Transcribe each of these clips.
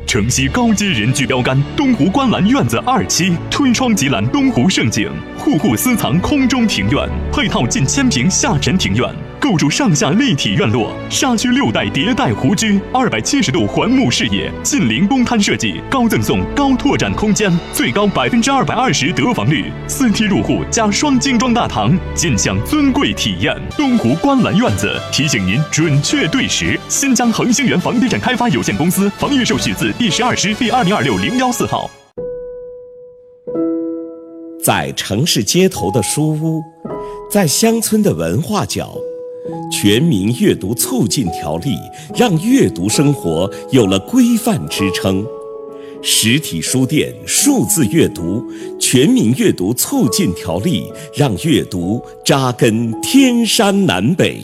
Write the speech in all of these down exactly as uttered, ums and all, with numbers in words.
城西高阶人居标杆东湖观澜院子二期，推窗即览东湖胜景，户户私藏空中庭院，配套近千平下沉庭院，构筑上下立体院落，沙区六代迭代湖居，二百七十度环幕视野，近邻公摊设计，高赠送高拓展空间，最高百分之二百二十得房率，四梯入户加双精装大堂，尽享尊贵体验。东湖观澜院子提醒您准确对时。新疆恒星源房地产开发有限公司房预售许字第十二师第二零二六零幺四号。 在城市街头的书屋，在乡村的文化角，全民阅读促进条例让阅读生活有了规范支撑。实体书店数字阅读全民阅读促进条例让阅读扎根天山南北。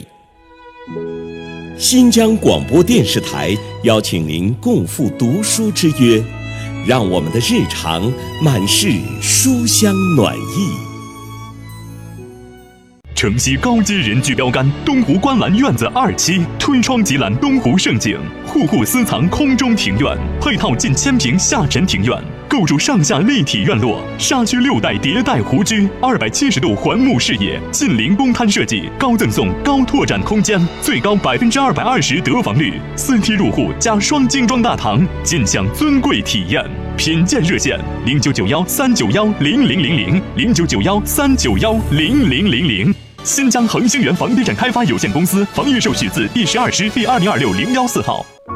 新疆广播电视台邀请您共赴读书之约，让我们的日常满是书香暖意。 城西高阶人居标杆东湖观澜院子二期，推窗即览东湖胜景，户户私藏空中庭院，配套近千平下沉庭院，构筑上下立体院落，沙区六代迭代湖居，二百七十度环幕视野，近邻公摊设计，高赠送高拓展空间，最高百分之二百二十得房率，四梯入户加双精装大堂，尽享尊贵体验。品鉴热线零九九幺三九幺零零零零零九九幺三九幺零零零零。新疆恒星源房地产开发有限公司房预售许字第十二师第二零二六零幺四号。